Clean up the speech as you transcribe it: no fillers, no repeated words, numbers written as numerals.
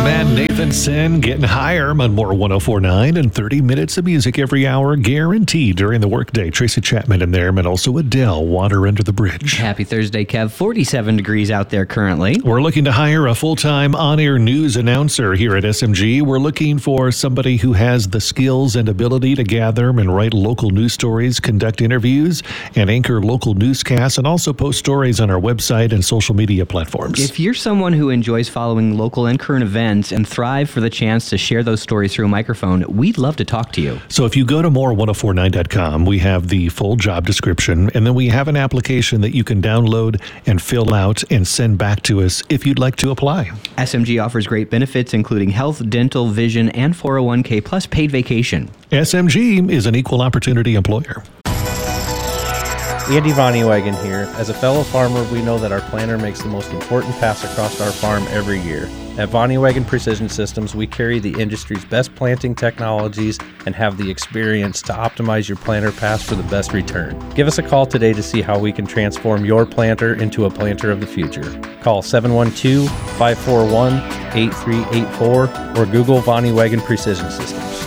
Matt Nathanson getting higher on more 104.9 and 30 minutes of music every hour, guaranteed during the workday. Tracy Chapman in there, and also Adele, Water Under the Bridge. Happy Thursday, Kev. 47 degrees out there currently. We're looking to hire a full-time on-air news announcer here at SMG. We're looking for somebody who has the skills and ability to gather and write local news stories, conduct interviews, and anchor local newscasts, and also post stories on our website and social media platforms. If you're someone who enjoys following local and current events and thrive for the chance to share those stories through a microphone, we'd love to talk to you. So if you go to more1049.com, we have the full job description, and then we have an application that you can download and fill out and send back to us if you'd like to apply. SMG offers great benefits, including health, dental, vision, and 401k, plus paid vacation. SMG is an equal opportunity employer. Andy Vonnewagen here. As a fellow farmer, we know that our planter makes the most important pass across our farm every year. At Vonnewagen Precision Systems, we carry the industry's best planting technologies and have the experience to optimize your planter pass for the best return. Give us a call today to see how we can transform your planter into a planter of the future. Call 712-541-8384 or Google Vonnewagen Precision Systems.